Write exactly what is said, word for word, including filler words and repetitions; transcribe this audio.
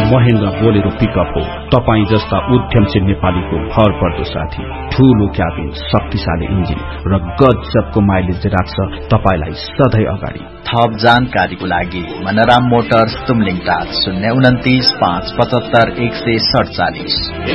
Mahendra Bolero pickup हो तपाई जस्ता उद्यमशील नेपालीको भर पर्दो साथी। ठूलो क्याबिन, शक्तिशाली इन्जिन र गजबको माइलेज राख्छ तपाईलाई सधैँ अगाडि। थप जानकारीको लागि मनराम मोटर्स तुमलिङ टार शून्य उन्तिस पाँच पचहत्तर एक सय सडचालिस।